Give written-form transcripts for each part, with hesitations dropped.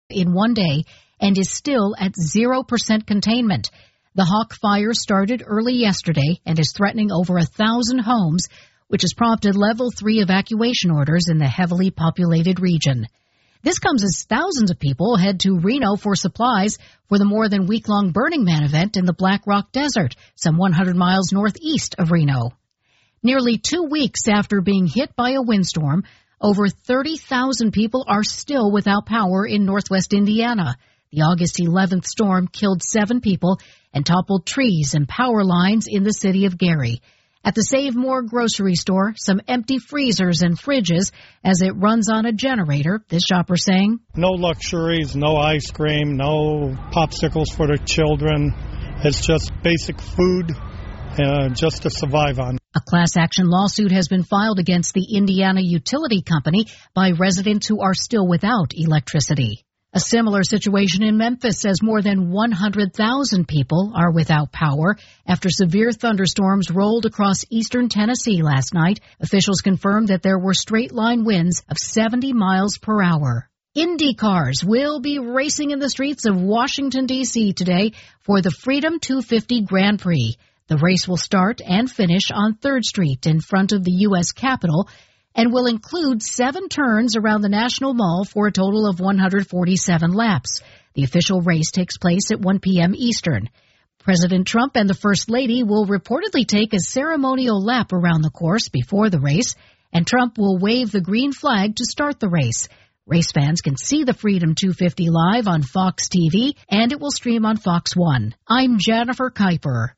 in one day and is still at 0% containment. The Hawk fire started early yesterday and is threatening over 1,000 homes, which has prompted level 3 evacuation orders in the heavily populated region. This comes as thousands of people head to Reno for supplies for the more than week-long Burning Man event in the Black Rock Desert, some 100 miles northeast of Reno. Nearly 2 weeks after being hit by a windstorm, over 30,000 people are still without power in northwest Indiana. The August 11th storm killed 7 people and toppled trees and power lines in the city of Gary. At the Save More grocery store, some empty freezers and fridges as it runs on a generator, this shopper saying. No luxuries, no ice cream, no popsicles for the children. It's just basic food just to survive on. A class action lawsuit has been filed against the Indiana Utility Company by residents who are still without electricity. A similar situation in Memphis as more than 100,000 people are without power after severe thunderstorms rolled across eastern Tennessee last night. Officials confirmed that there were straight-line winds of 70 miles per hour. Indy cars will be racing in the streets of Washington, D.C. today for the Freedom 250 Grand Prix. The race will start and finish on 3rd Street in front of the U.S. Capitol and will include 7 turns around the National Mall for a total of 147 laps. The official race takes place at 1 p.m. Eastern. President Trump and the First Lady will reportedly take a ceremonial lap around the course before the race, and Trump will wave the green flag to start the race. Race fans can see the Freedom 250 live on Fox TV, and it will stream on Fox One. I'm Jennifer Kuiper.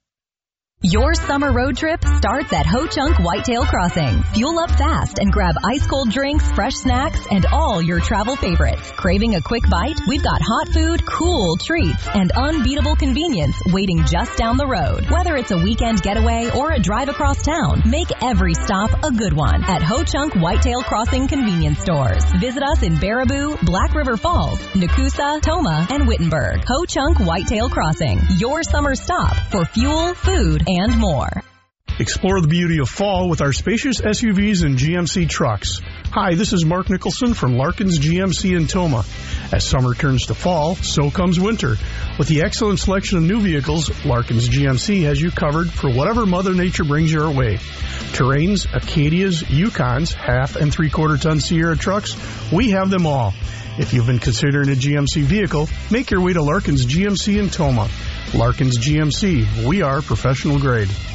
Your summer road trip starts at Ho Chunk Whitetail Crossing. Fuel up fast and grab ice-cold drinks, fresh snacks, and all your travel favorites. Craving a quick bite? We've got hot food, cool treats, and unbeatable convenience waiting just down the road. Whether it's a weekend getaway or a drive across town, make every stop a good one at Ho Chunk Whitetail Crossing convenience stores. Visit us in Baraboo, Black River Falls, Nakusa, Toma, and Wittenberg. Ho Chunk Whitetail Crossing, your summer stop for fuel, food, and more. Explore the beauty of fall with our spacious SUVs and GMC trucks. Hi, this is Mark Nicholson from Larkins GMC in Toma. As summer turns to fall, so comes winter. With the excellent selection of new vehicles, Larkins GMC has you covered for whatever Mother Nature brings your way. Terrains, Acadias, Yukons, 1/2 and 3/4 ton Sierra trucks, we have them all. If you've been considering a GMC vehicle, make your way to Larkins GMC in Toma. Larkins GMC, we are professional grade.